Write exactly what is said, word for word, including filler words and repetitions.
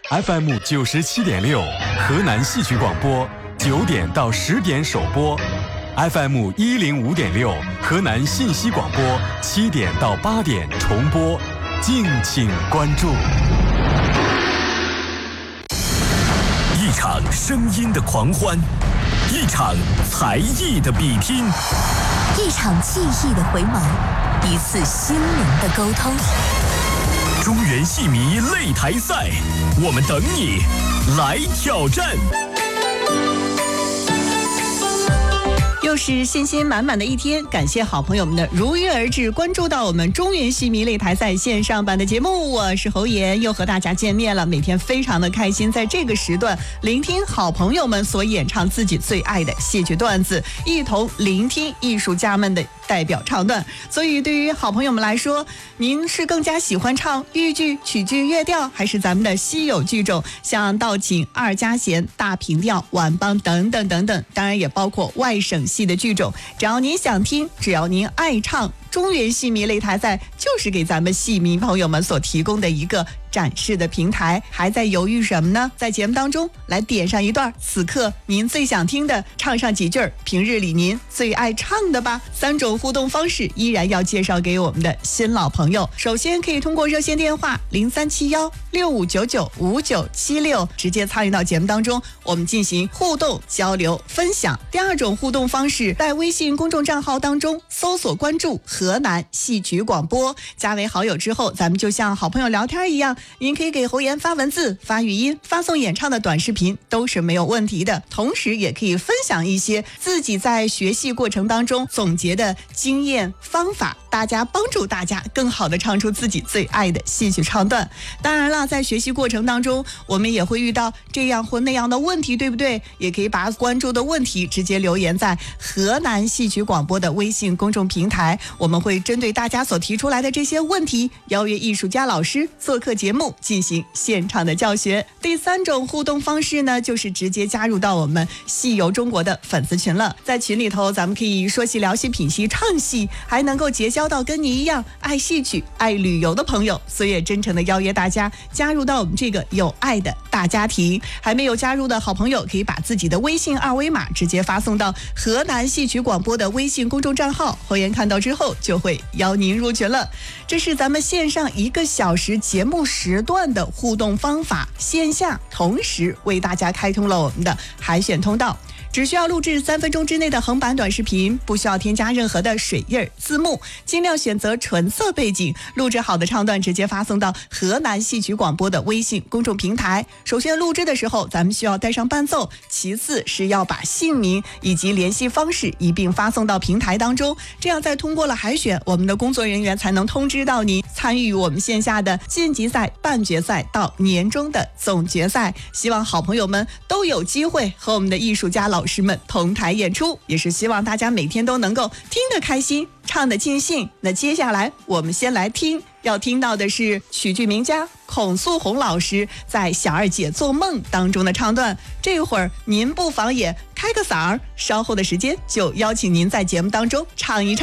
F M 九十七点六，河南戏曲广播，九点到十点首播 ；F M 一零五点六，河南信息广播，七点到八点重播，敬请关注。 一场声音的狂欢，一场才艺的比拼， 一场记忆的回眸，一次心灵的沟通。 中原戏迷擂台赛，我们等你来挑战。 又是信心满满的一天，感谢好朋友们的如约而至，关注到我们中原戏迷擂台赛线上版的节目，我是侯妍，又和大家见面了，每天非常的开心，在这个时段聆听好朋友们所演唱自己最爱的戏曲段子，一同聆听艺术家们的代表唱段。所以对于好朋友们来说，您是更加喜欢唱豫剧、曲剧、乐调，还是咱们的稀有剧种，像道请、二家弦、大平调、완방等等等等，当然也包括外省戏的剧种，只要您想听，只要您爱唱，中原戏迷擂台赛就是给咱们戏迷朋友们所提供的一个展示的平台。还在犹豫什么呢？在节目当中来点上一段此刻您最想听的，唱上几句平日里您最爱唱的吧。三种互动方式依然要介绍给我们的新老朋友。首先可以通过热线电话零三七幺六五九九五九七六直接参与到节目当中，我们进行互动交流分享。第二种互动方式，在微信公众账号当中搜索关注河南戏曲广播，加为好友之后，咱们就像好朋友聊天一样，您可以给侯妍发文字、发语音、发送演唱的短视频都是没有问题的。同时也可以分享一些自己在学戏过程当中总结的经验方法，大家帮助大家更好的唱出自己最爱的戏曲唱段。当然了，在学习过程当中，我们也会遇到这样或那样的问题，对不对？也可以把关注的问题直接留言在河南戏曲广播的微信公众平台，我们会针对大家所提出来的这些问题，邀约艺术家老师做客节目进行现场的教学。第三种互动方式呢，就是直接加入到我们戏游中国的粉丝群了。在群里头，咱们可以说戏、聊戏、品戏、唱戏，还能够结交到跟你一样爱戏曲、爱旅游的朋友，所以也真诚的邀约大家加入到我们这个有爱的大家庭。还没有加入的好朋友，可以把自己的微信二维码直接发送到河南戏曲广播的微信公众账号，侯妍看到之后就会邀您入群了。这是咱们线上一个小时节目时段的互动方法，线下同时为大家开通了我们的海选通道。只需要录制三分钟之内的横版短视频，不需要添加任何的水印字幕，尽量选择纯色背景，录制好的唱段直接发送到河南戏曲广播的微信公众平台。首先录制的时候咱们需要带上伴奏，其次是要把姓名以及联系方式一并发送到平台当中，这样再通过了海选，我们的工作人员才能通知到您参与我们线下的晋级赛、半决赛到年终的总决赛。希望好朋友们都有机会和我们的艺术家老师们同台演出，也是希望大家每天都能够听得开心，唱得尽兴。那接下来我们先来听，要听到的是曲剧名家孔素红老师在《小二姐做梦》当中的唱段。这会儿您不妨也开个嗓儿，稍后的时间就邀请您在节目当中唱一唱。